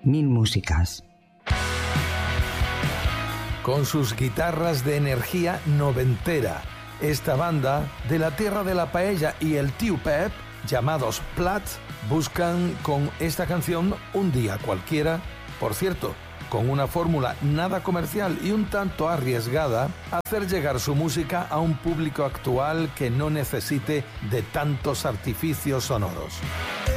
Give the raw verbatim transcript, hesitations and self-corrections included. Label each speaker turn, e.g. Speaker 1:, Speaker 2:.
Speaker 1: Mil músicas.
Speaker 2: Con sus guitarras de energía noventera, esta banda de la tierra de la paella y el tío Pep, llamados Plat, buscan con esta canción un día cualquiera, por cierto, con una fórmula nada comercial y un tanto arriesgada, hacer llegar su música a un público actual que no necesite de tantos artificios sonoros.